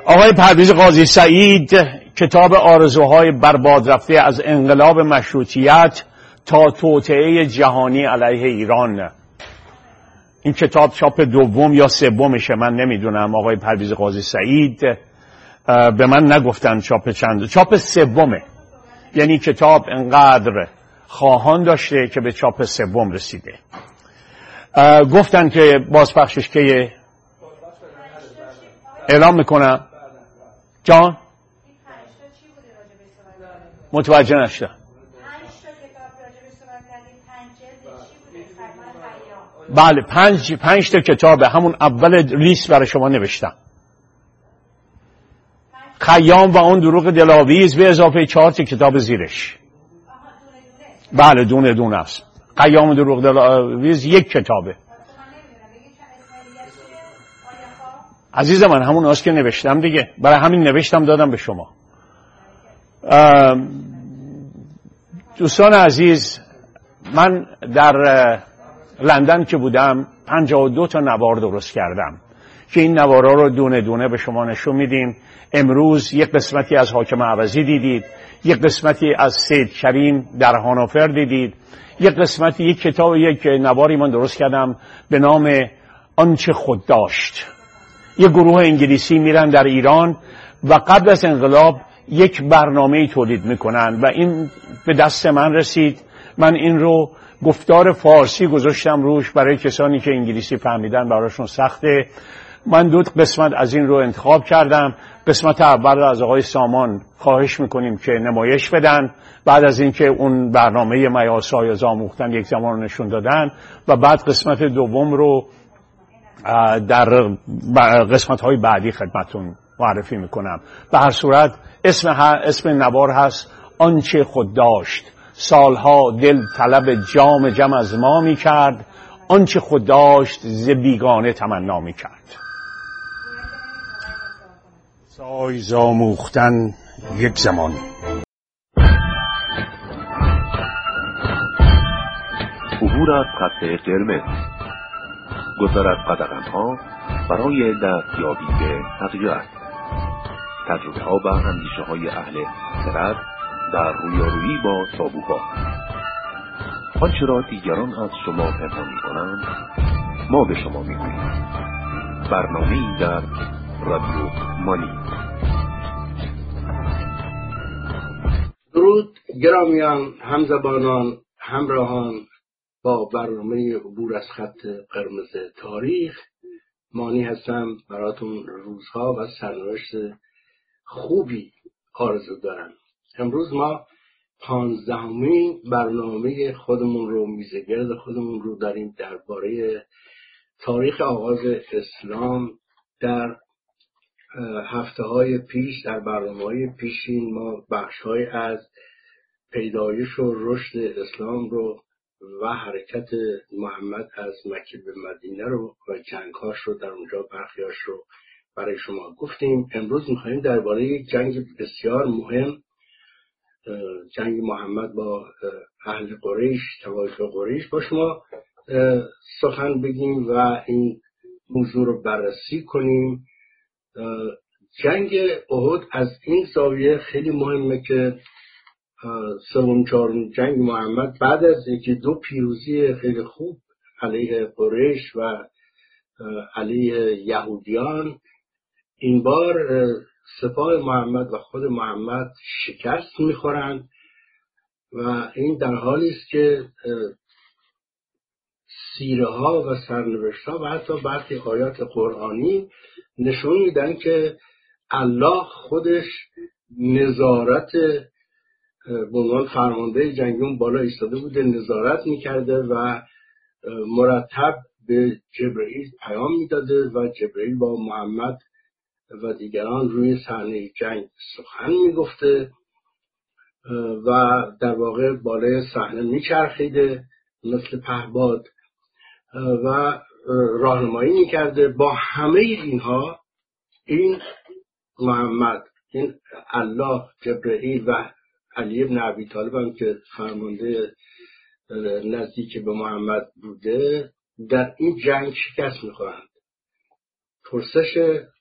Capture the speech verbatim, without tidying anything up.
آقای پرویز قاضی سعید کتاب آرزوهای برباد رفته از انقلاب مشروطیت تا توطئه جهانی علیه ایران. این کتاب چاپ دوم یا سومشه، من نمیدونم. آقای پرویز قاضی سعید به من نگفتن چاپ چند، چاپ سومه. یعنی کتاب انقدر خواهان داشته که به چاپ سوم رسیده. گفتن که بازپخشش که اعلام میکنم. جان متوجه نشدم. بله پنج پنج تا کتابه، همون اول لیست برای شما نوشتم. خیام و اون دروغ دلاویز به اضافه چهار تا کتاب زیرش. بله دونه دونه است. خیام و دروغ دلاویز یک کتابه. عزیز من همون هاست که نوشتم دیگه، برای همین نوشتم دادم به شما. دوستان عزیز، من در لندن که بودم پنجاه و دو تا نوار درست کردم که این نوارا رو دونه دونه به شما نشون میدیم. امروز یک قسمتی از حاکم عوضی دیدید، یک قسمتی از سید کریم در هانوفر دیدید، یک قسمتی یک کتاب یک نواری من درست کردم به نام آنچه خود داشت. یک گروه انگلیسی میرن در ایران و قبل از انقلاب یک برنامه تولید میکنن و این به دست من رسید. من این رو گفتار فارسی گذاشتم روش برای کسانی که انگلیسی فهمیدن براشون سخته. من دو قسمت از این رو انتخاب کردم. قسمت اول از آقای سامان خواهش میکنیم که نمایش بدن، بعد از اینکه اون برنامه میاسای زاموختن یک زمان رو نشون دادن، و بعد قسمت دوم رو در قسمت های بعدی خدمتون معرفی میکنم. به هر صورت اسم, اسم نوار هست آنچه خود داشت. سالها دل طلب جام جم از ما میکرد، آنچه خود داشت ز بیگانه تمنا میکرد. سای زاموختن یک زمان. عبور از خط قرمز، گذر از قدغن‌ها برای دستیابی به حقیقت، تجربه ها و اندیشه های اهل خرد در رویارویی با تابوها. آنچه را دیگران از شما پنهان می‌کنند ما به شما می‌گوییم. برنامه‌ای در رادیو مانی. درود گرامیان، همزبانان، همراهان با برنامه عبور از خط قرمز تاریخ. مانی هستم، براتون روزها و سرنوشت خوبی آرزو دارم. امروز ما پانزدهمین برنامه خودمون رو، میزگرد خودمون رو داریم درباره تاریخ آغاز اسلام. در هفته های پیش، در برنامه های پیشین، ما بخش های از پیدایش و رشد اسلام رو و حرکت محمد از مکه به مدینه رو و جنگ‌هاش رو در اونجا برخیاش رو برای شما گفتیم. امروز می‌خوایم درباره یک جنگ بسیار مهم، جنگ محمد با اهل قریش، طوایف قریش، با شما سخن بگیم و این موضوع رو بررسی کنیم. جنگ احد از این زاویه خیلی مهمه که سوم چهارم جنگ محمد بعد از یکی دو پیروزی خیلی خوب علیه قریش و علیه یهودیان، این بار سپاه محمد و خود محمد شکست میخورند و این در حالی است که سیره ها و سرنوشت ها و حتی برخی آیات قرآنی نشون میدن که الله خودش نظارت به عنوان فرمانده جنگون بالا ایستاده بوده، نظارت میکرده و مرتب به جبرئیل پیام میداده و جبرئیل با محمد و دیگران روی صحنه جنگ سخن میگفته و در واقع بالای صحنه میچرخیده مثل پهباد و راهنمایی میکرده. با همه اینها این محمد، این الله، جبرئیل و علی ابن ابی طالب هم که فرمانده نزدیک به محمد بوده، در این جنگ شکست میخورند. پرسش